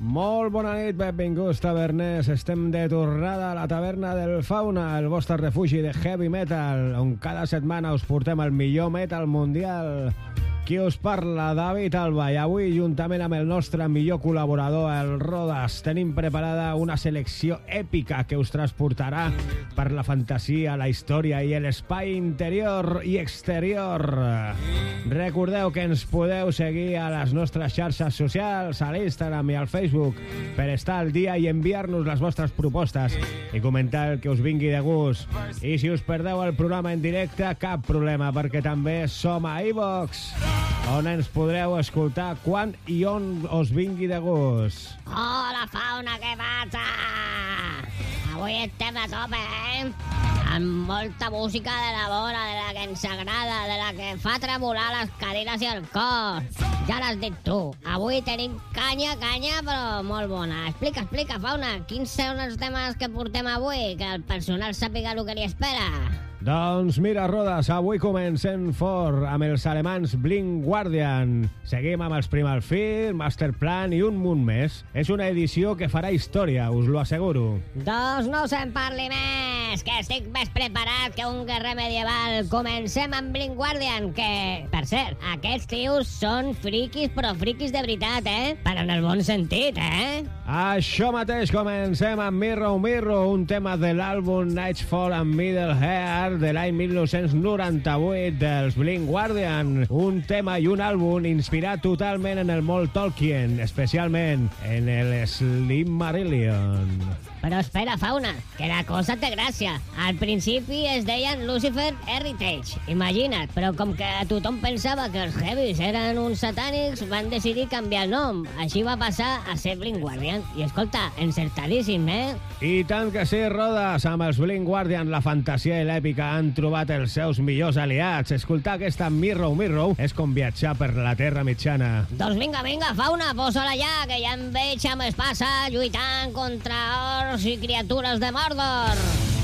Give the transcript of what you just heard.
Molt bona nit, benvinguts taverners. Estem de tornada a la taverna del Fauna, el vostre refugi de heavy metal, on cada setmana us portem el millor metal mundial. Qui us parla, David Alba, i avui, juntament amb el nostre millor col·laborador, el Rodas, tenim preparada una selecció èpica que us transportarà per la fantasia, la història i l'espai interior i exterior. Recordeu que ens podeu seguir a les nostres xarxes socials, a l'Instagram i al Facebook, per estar al dia i enviar-nos les vostres propostes i comentar el que us vingui de gust. I si us perdeu el programa en directe, cap problema, perquè també som a iVox, on ens podreu escoltar quan i on us vingui de gust. Hola, Fauna, què passa? Avui estem a tope, amb molta música de la bona, de la que ens agrada, de la que fa tremolar les cadires i el cor. Ja l'has dit tu. Avui tenim canya, però molt bona. Explica, Fauna, quins són els temes que portem avui, que el personal sàpiga el que li espera. Doncs mira, Rodas, avui comencem fort amb els alemans Blind Guardian. Seguim amb els Primal Fear, Masterplan i un munt més. És una edició que farà història, us lo asseguro. Doncs no se'n parli més, que estic més preparat que un guerrer medieval. Comencem amb Blind Guardian, que, per cert, aquests tios són friquis, però friquis de veritat, Però en el bon sentit, Això mateix, comencem amb Mirror Mirror, un tema de l'àlbum Nightfall and Middle Earth de l'any 1998 dels Blind Guardian. Un tema i un àlbum inspirat totalment en el món Tolkien, especialment en el Silmarillion. Però espera, Fauna, que la cosa té gràcia. Al principi es deien Lucifer Heritage, imagina't, però com que tothom pensava que els heavies eren uns satànics, van decidir canviar el nom. Així va passar a ser Blind Guardian. I escolta, encertadíssim, I tant que sí, Rodas, amb els Blind Guardian la fantasia i l'èpica han trobat els seus millors aliats. Escoltar aquesta Mirror Mirror és com viatjar per la Terra Mitjana. Doncs vinga, Fauna, posa-la ja, que ja em veig amb espasa lluitant contra orcs i criatures de Mordor.